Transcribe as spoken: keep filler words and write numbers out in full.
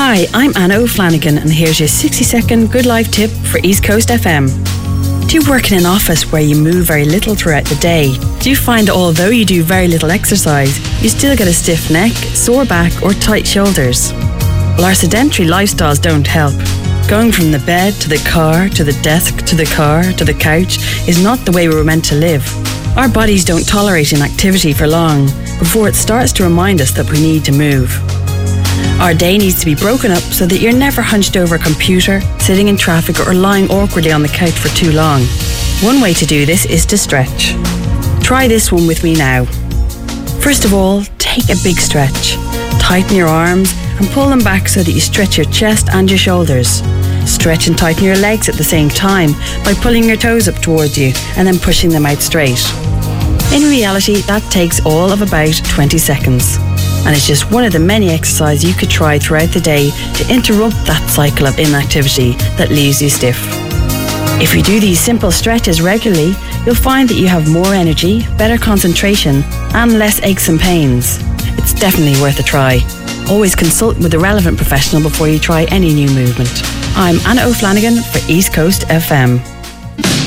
Hi, I'm Anna O'Flanagan, and here's your sixty second Good Life tip for East Coast F M. Do you work in an office where you move very little throughout the day? Do you find that although you do very little exercise, you still get a stiff neck, sore back or tight shoulders? Well, our sedentary lifestyles don't help. Going from the bed to the car, to the desk, to the car, to the couch is not the way we were meant to live. Our bodies don't tolerate inactivity for long before it starts to remind us that we need to move. Our day needs to be broken up so that you're never hunched over a computer, sitting in traffic or lying awkwardly on the couch for too long. One way to do this is to stretch. Try this one with me now. First of all, take a big stretch. Tighten your arms and pull them back so that you stretch your chest and your shoulders. Stretch and tighten your legs at the same time by pulling your toes up towards you and then pushing them out straight. In reality, that takes all of about twenty seconds. And it's just one of the many exercises you could try throughout the day to interrupt that cycle of inactivity that leaves you stiff. If you do these simple stretches regularly, you'll find that you have more energy, better concentration, and less aches and pains. It's definitely worth a try. Always consult with a relevant professional before you try any new movement. I'm Anna O'Flanagan for East Coast F M.